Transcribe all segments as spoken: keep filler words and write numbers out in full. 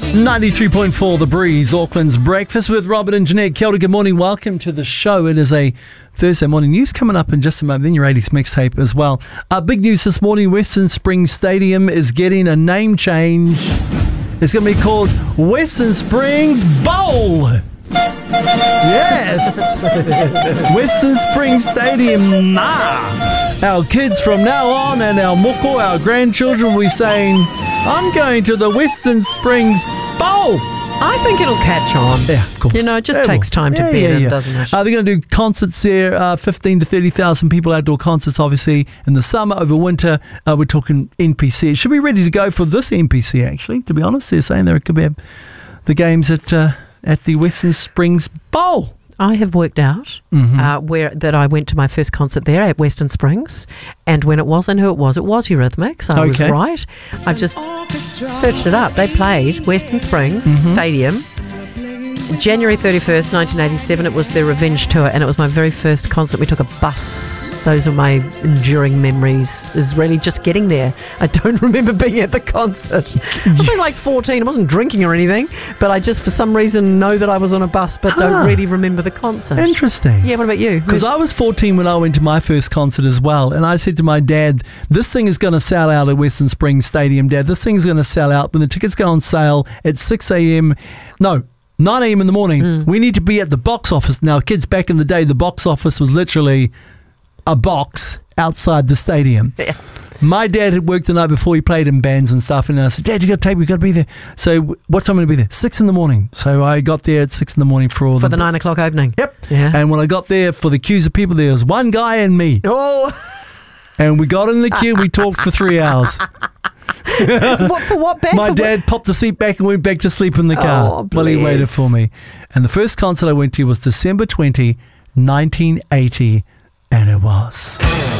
ninety-three point four The Breeze, Auckland's Breakfast with Robert and Jeanette. Kia ora, good morning, welcome to the show. It is a Thursday morning. News coming up in just a moment, then your eighties mixtape as well. Uh, big news this morning, Western Springs Stadium is getting a name change. It's going to be called Western Springs Bowl. Yes. Western Springs Stadium, nah. Our kids from now on and our moko, our grandchildren will be saying, I'm going to the Western Springs Bowl. I think it'll catch on. Yeah, of course. You know, it just It takes will. time to Yeah, bed yeah, in, yeah. doesn't it? Uh, they're going to do concerts there, uh, fifteen to thirty thousand people, outdoor concerts, obviously, in the summer, over winter. Uh, we're talking N P C. It should be ready to go for this N P C, actually, to be honest. They're saying there could be the games at, uh, at the Western Springs Bowl. I have worked out Mm-hmm. uh, where that I went to my first concert there at Western Springs, and when it was and who it was, it was Eurythmics. I was Okay. right. I've just searched it up. They played Western Springs Mm-hmm. Stadium January thirty-first, nineteen eighty-seven. It was their Revenge tour, and it was my very first concert. We took a bus. Those are my enduring memories, is really just getting there. I don't remember being at the concert. I was only like fourteen. I wasn't drinking or anything, but I just, for some reason, know that I was on a bus, but Huh. don't really remember the concert. Interesting. Yeah, what about you? Because I was fourteen when I went to my first concert as well. And I said to my dad, this thing is going to sell out at Western Springs Stadium, Dad. This thing's going to sell out. When the tickets go on sale at six a.m., no, nine a.m. in the morning, Mm. we need to be at the box office. Now, kids, back in the day, the box office was literally a box outside the stadium. Yeah. My dad had worked the night before. He played in bands and stuff. And I said, Dad, you got to take me. You got to be there. So w- what time am I going to be there? Six in the morning. So I got there at six in the morning for all For the... the nine o'clock opening. Yep. Yeah. And when I got there for the queues of people, there was one guy and me. Oh, And we got in the queue. We talked for three hours. what, for what band? My For dad popped the seat back and went back to sleep in the car Oh, while he waited bless. for me. And the first concert I went to was December twentieth, nineteen eighty. And it was.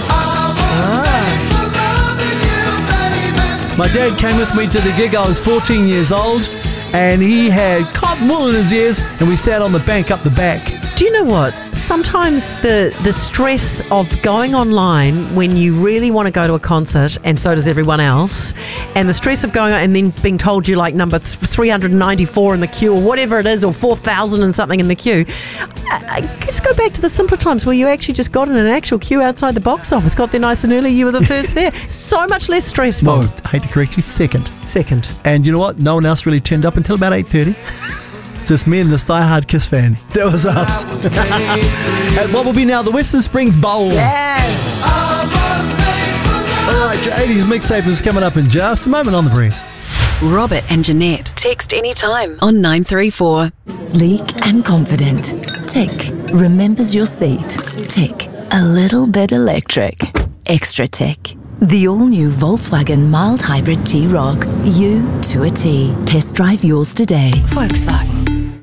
My dad came with me to the gig. I was fourteen years old, and he had cotton wool in his ears, and we sat on the bank up the back. Do you know what? Sometimes the, the stress of going online when you really want to go to a concert, and so does everyone else, and the stress of going and then being told you're like number th- three hundred ninety-four in the queue, or whatever it is, or four thousand and something in the queue. I, I just go back to the simpler times where you actually just got in an actual queue outside the box office, got there nice and early, you were the first there. So much less stressful. No, I hate to correct you, second. Second. And you know what? No one else really turned up until about eight thirty. It's just me and this diehard Kiss fan. That was us. At what will be now the Western Springs Bowl. Yes. All right, your eighties mixtape is coming up in just a moment on The Breeze. Robert and Jeanette. Text anytime on nine three four. Sleek and confident. Tick. Remembers your seat. Tick. A little bit electric. Extra tick. The all-new Volkswagen mild hybrid T-Roc. You to a T. Test drive yours today. Volkswagen.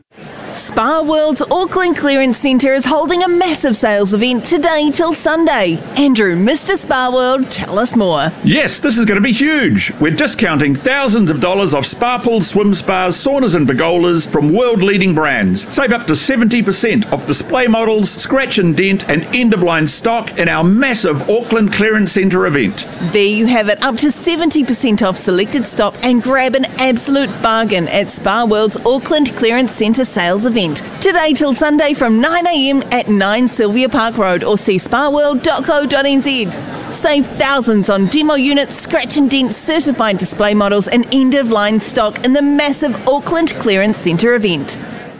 Spa World's Auckland Clearance Centre is holding a massive sales event today till Sunday. Andrew, Mister Spa World, tell us more. Yes, this is going to be huge. We're discounting thousands of dollars off spa pools, swim spas, saunas and pergolas from world-leading brands. Save up to seventy percent off display models, scratch and dent and end-of-line stock in our massive Auckland Clearance Centre event. There you have it, up to seventy percent off selected stock, and grab an absolute bargain at Spa World's Auckland Clearance Centre sales event. Today till Sunday from nine a.m. at nine Sylvia Park Road, or see spa world dot co dot n z. Save thousands on demo units, scratch and dent certified display models and end-of-line stock in the massive Auckland Clearance Centre event.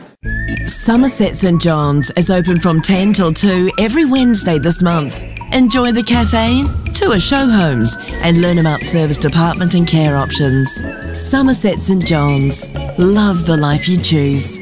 Somerset St John's is open from ten till two every Wednesday this month. Enjoy the cafe, tour show homes, and learn about service department and care options. Somerset St John's. Love the life you choose.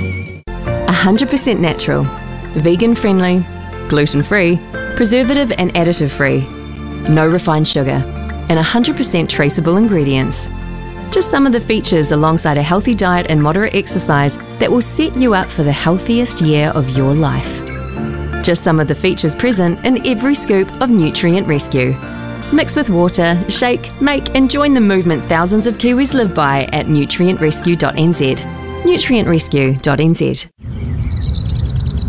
one hundred percent natural, vegan friendly, gluten free, preservative and additive free, no refined sugar, and one hundred percent traceable ingredients. Just some of the features alongside a healthy diet and moderate exercise that will set you up for the healthiest year of your life. Just some of the features present in every scoop of Nutrient Rescue. Mix with water, shake, make and join the movement thousands of Kiwis live by at nutrient rescue dot n z. nutrient rescue dot n z.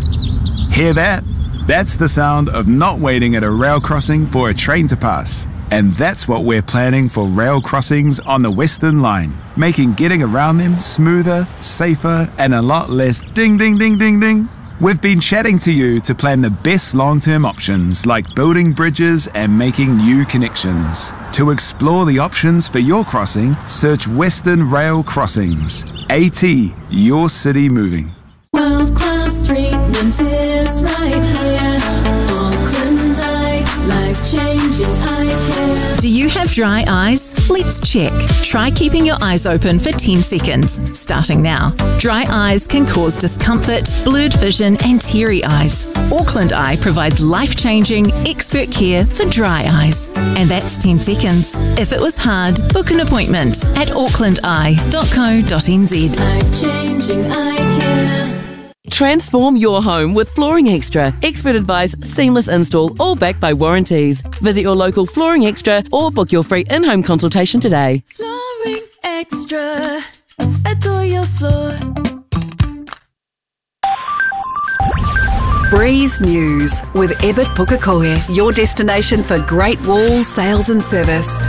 Hear that? That's the sound of not waiting at a rail crossing for a train to pass. And that's what we're planning for rail crossings on the Western Line, making getting around them smoother, safer, and a lot less ding, ding, ding, ding, ding. We've been chatting to you to plan the best long-term options like building bridges and making new connections. To explore the options for your crossing, search Western Rail Crossings. AT, your city moving. World-class treatment is right here. Auckland Eye, life-changing eye care. Do you have dry eyes? Let's check. Try keeping your eyes open for ten seconds, starting now. Dry eyes can cause discomfort, blurred vision and teary eyes. Auckland Eye provides life-changing, expert care for dry eyes. And that's ten seconds. If it was hard, book an appointment at auckland eye dot co dot n z. Life-changing eye care. Transform your home with Flooring Extra. Expert advice, seamless install, all backed by warranties. Visit your local Flooring Extra or book your free in-home consultation today. Flooring Extra. Adore your floor. Breeze News with Ebert Pukekohe, your destination for great wall sales and service.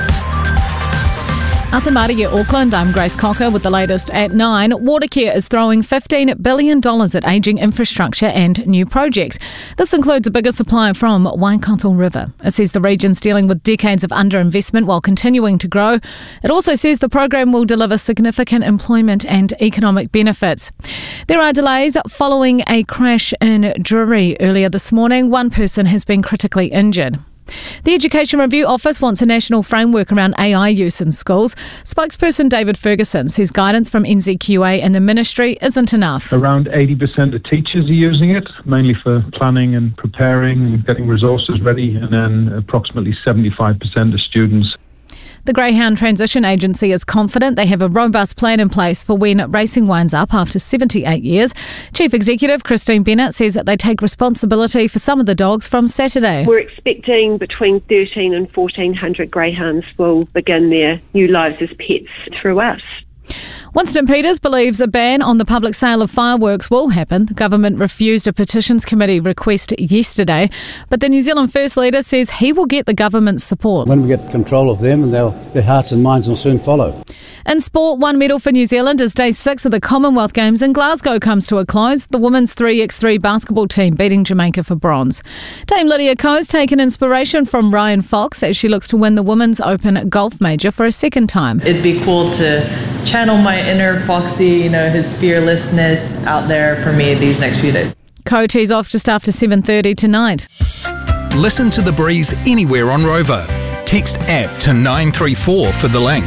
Atamari at Auckland, I'm Grace Cocker with the latest at nine. Watercare is throwing fifteen billion dollars at ageing infrastructure and new projects. This includes a bigger supply from Waikato River. It says the region's dealing with decades of underinvestment while continuing to grow. It also says the program will deliver significant employment and economic benefits. There are delays following a crash in Drury earlier this morning. One person has been critically injured. The Education Review Office wants a national framework around A I use in schools. Spokesperson David Ferguson says guidance from N Z Q A and the ministry isn't enough. Around eighty percent of teachers are using it, mainly for planning and preparing and getting resources ready, and then approximately seventy-five percent of students. The Greyhound Transition Agency is confident they have a robust plan in place for when racing winds up after seventy-eight years. Chief Executive Christine Bennett says that they take responsibility for some of the dogs from Saturday. We're expecting between thirteen and fourteen hundred greyhounds will begin their new lives as pets through us. Winston Peters believes a ban on the public sale of fireworks will happen. The government refused a petitions committee request yesterday, but the New Zealand First Leader says he will get the government's support. When we get control of them, and they'll, their hearts and minds will soon follow. In sport, one medal for New Zealand as day six of the Commonwealth Games in Glasgow comes to a close. The women's three by three basketball team beating Jamaica for bronze. Dame Lydia Ko's taken inspiration from Ryan Fox as she looks to win the Women's Open Golf Major for a second time. It'd be cool to channel my inner Foxy, you know, his fearlessness out there for me these next few days. Ko tees off just after seven thirty tonight. Listen to The Breeze anywhere on Rover. Text app to nine three four for the link.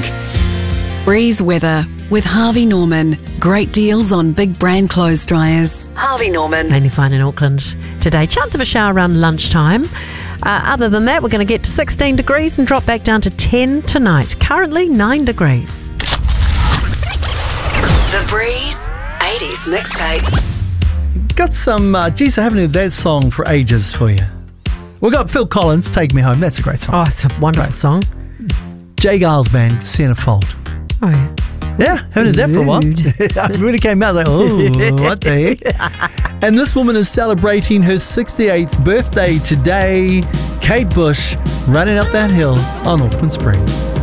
Breeze weather with Harvey Norman. Great deals on big brand clothes dryers. Harvey Norman. Mainly fine in Auckland today. Chance of a shower around lunchtime. Uh, other than that, we're going to get to sixteen degrees and drop back down to ten tonight. Currently nine degrees. The Breeze eighties mixtape. Got some, uh, geez, I haven't heard that song for ages for you. We've got Phil Collins, Take Me Home. That's a great song. Oh, it's a wonderful Great. song. Jay Giles Band, Centerfold. Oh, yeah. Yeah, haven't heard that for a while. When it came out, I was like, oh, what the heck? And this woman is celebrating her sixty-eighth birthday today. Kate Bush running up that hill on Auckland's Breeze.